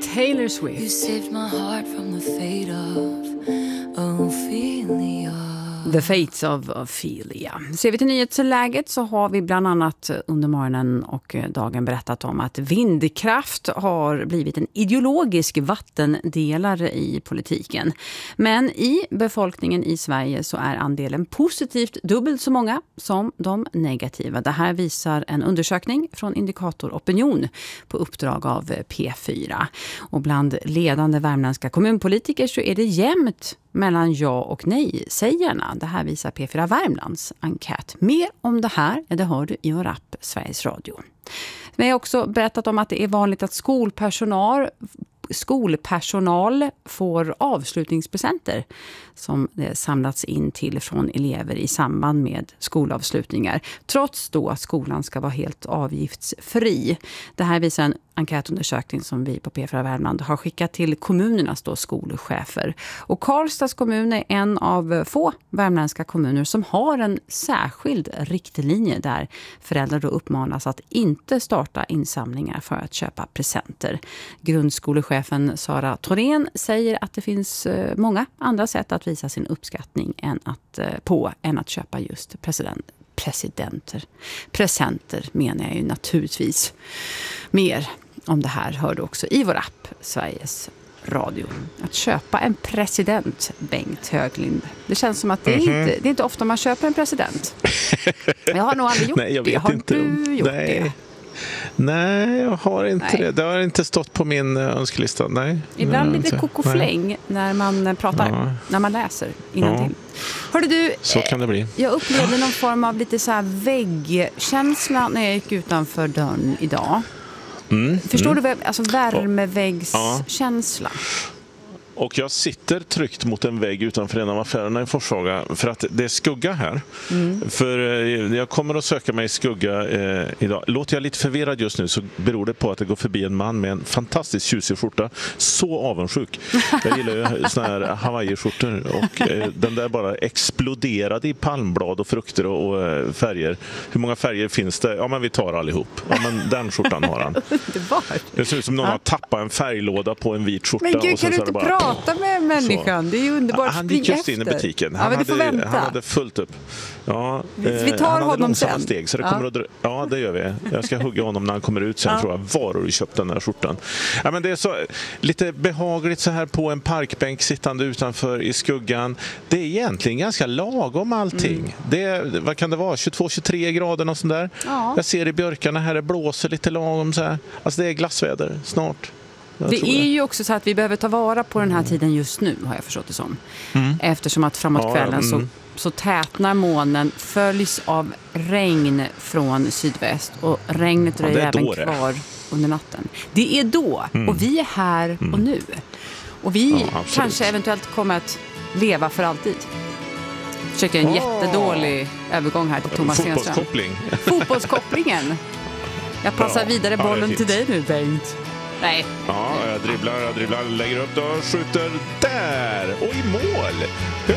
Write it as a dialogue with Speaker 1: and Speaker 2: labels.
Speaker 1: Taylor Swift.
Speaker 2: You saved my heart from the fate of Ophelia.
Speaker 1: The Fates of Ophelia. Ser vi till nyhetsläget så har vi bland annat under morgonen och dagen berättat om att vindkraft har blivit en ideologisk vattendelare i politiken. Men i befolkningen i Sverige så är andelen positivt dubbelt så många som de negativa. Det här visar en undersökning från Indikator Opinion på uppdrag av P4. Och bland ledande värmländska kommunpolitiker så är det jämnt mellan ja och nej-sägarna. Det här visar P4 Värmlands enkät. Mer om det här det hör du i vår app Sveriges Radio. Vi har också berättat om att det är vanligt att skolpersonal får avslutningspresenter som det samlats in till från elever i samband med skolavslutningar. Trots då att skolan ska vara helt avgiftsfri. Det här visar en enkätundersökning som vi på P4 Värmland har skickat till kommunernas då skolchefer. Och Karlstads kommun är en av få värmländska kommuner som har en särskild riktlinje där föräldrar då uppmanas att inte starta insamlingar för att köpa presenter. Grundskolechefen Sara Thorén säger att det finns många andra sätt att visa sin uppskattning än att köpa just presenter menar jag ju naturligtvis. Mer om det här hör du också i vår app Sveriges Radio. Att köpa en president, Bengt Höglind. Det känns som att det är inte ofta man köper en president. Jag har nog aldrig gjort
Speaker 3: Nej, jag vet
Speaker 1: det. Har
Speaker 3: inte.
Speaker 1: du gjort det?
Speaker 3: Nej, jag har inte det. Det har inte stått på min önskelista. Nej.
Speaker 1: Ibland lite kokofläng när man pratar, när man läser innantill. Hörde du,
Speaker 3: så kan det bli.
Speaker 1: Jag upplevde någon form av lite så här väggkänsla när jag gick utanför dörren idag. Förstår du? Alltså värmeväggskänsla.
Speaker 3: Och jag sitter tryckt mot en vägg utanför en av affärerna i Forshaga för att det är skugga här. För jag kommer att söka mig i skugga idag. Låter jag lite förvirrad just nu så beror det på att det går förbi en man med en fantastiskt tjusig skjorta. Så avundsjuk. Jag gillar ju såna här Hawaii-skjortor och den där bara exploderade i palmblad och frukter och färger. Hur många färger finns det? Ja, men vi tar allihop. Ja, men den skjortan har han. Det ser ut som någon har tappat en färglåda på en vit skjorta.
Speaker 1: Men gud,
Speaker 3: och
Speaker 1: kan du inte prata med människan? Så. Det är ju underbart.
Speaker 3: Han gick just in i butiken. Han hade fullt upp. Ja,
Speaker 1: vi tar honom sen.
Speaker 3: Steg, så det kommer att det gör vi. Jag ska hugga honom när han kommer ut sen tror jag. Var har du köpt den här skjortan? Ja, men det är så lite behagligt så här på en parkbänk sittande utanför i skuggan. Det är egentligen ganska lagom allting. Det är, vad kan det vara? 22-23 grader och sånt där. Ja. Jag ser i björkarna här det blåser lite lagom så här. Alltså det är glassväder snart.
Speaker 1: Det är ju också så att vi behöver ta vara på den här tiden just nu, har jag förstått det som. Eftersom att framåt kvällen så tätnar månen, följs av regn från sydväst. Och regnet dröjer även kvar under natten. Det är då, och vi är här och nu. Och vi kanske eventuellt kommer att leva för alltid. Försöker en jättedålig övergång här till Thomas Stenström. Fotbollskopplingen. Jag passar vidare bollen till dig nu, Bengt. Nej.
Speaker 3: Ja, jag dribblar, lägger upp och skjuter där. Och i mål. Hur